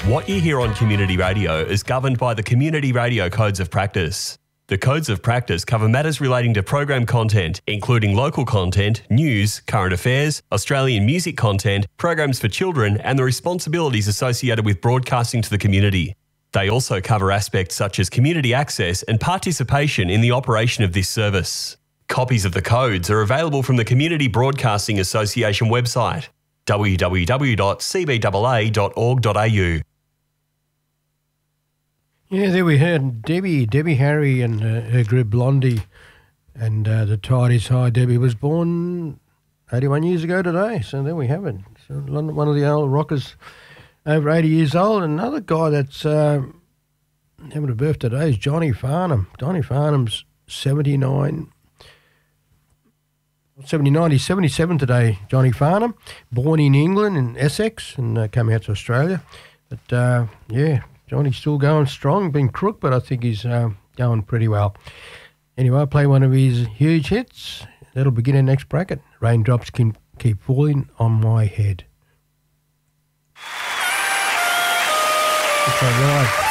What you hear on community radio is governed by the Community Radio Codes of Practice. The Codes of Practice cover matters relating to program content, including local content, news, current affairs, Australian music content, programs for children, and the responsibilities associated with broadcasting to the community. They also cover aspects such as community access and participation in the operation of this service. Copies of the codes are available from the Community Broadcasting Association website, www.cbaa.org.au. Yeah, there we heard Debbie Harry and her group Blondie, and the tide is high. Debbie was born 81 years ago today, so there we have it. So one of the old rockers over 80 years old. Another guy that's having a birthday today is Johnny Farnham. Johnny Farnham's 79. He's 77 today, Johnny Farnham. Born in England, in Essex, and came out to Australia. But, yeah, Johnny's still going strong, been crook, but I think he's going pretty well. Anyway, I'll play one of his huge hits. That'll begin our next bracket. Raindrops Can Keep Falling on My Head. It's all right.